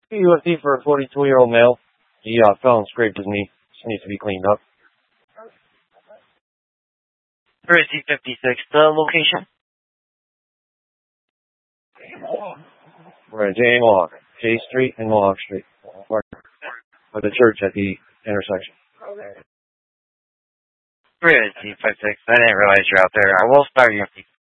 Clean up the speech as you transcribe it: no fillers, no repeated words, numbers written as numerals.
USD for a 42-year-old male. He fell and scraped his knee. Just needs to be cleaned up. Where is C56? The location? We're at J Mohawk. J Street and Mohawk Street. With the church at the intersection. Where is C56? I didn't realize you're out there. I will start your